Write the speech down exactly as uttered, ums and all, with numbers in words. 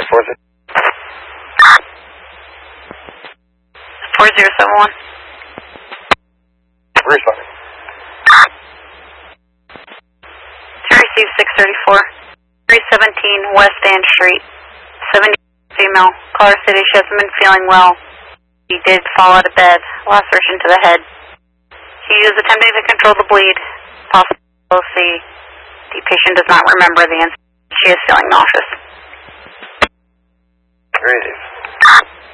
four zero. four zero seven one. Responding. Received six thirty-four. three seventeen West Ann Street. seventy female. Caller City, she hasn't been feeling well. She did fall out of bed. Laceration to the head. She is attempting to control the bleed. Possible O C. The patient does not remember the incident. She is feeling nauseous. Very easy.